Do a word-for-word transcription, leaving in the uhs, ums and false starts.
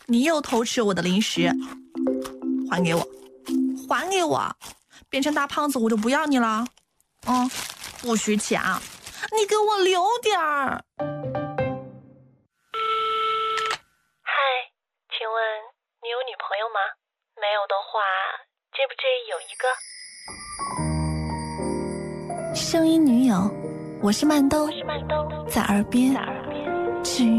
你又偷吃我的零食，还给我，还给我！变成大胖子我就不要你了。嗯，不许抢，你给我留点儿。 嗨，请问你有女朋友吗？没有的话，介不介意有一个？ 声音女友，我是曼兜， 我是曼兜， 在耳边治愈。